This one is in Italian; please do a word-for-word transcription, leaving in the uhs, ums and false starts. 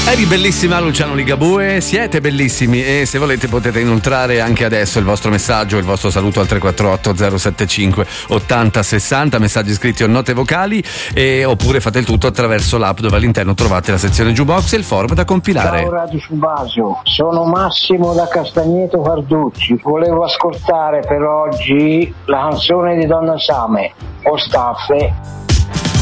Eri bellissima Luciano Ligabue, siete bellissimi e se volete potete inoltrare anche adesso il vostro messaggio, il vostro saluto al tre quattro otto zero sette cinque ottanta sessanta, messaggi scritti o note vocali, e, oppure fate il tutto attraverso l'app dove all'interno trovate la sezione Jukebox e il forum da compilare. Ciao Radio Subasio, sono Massimo da Castagneto Carducci, volevo ascoltare per oggi la canzone di Donna Same, O Staffe.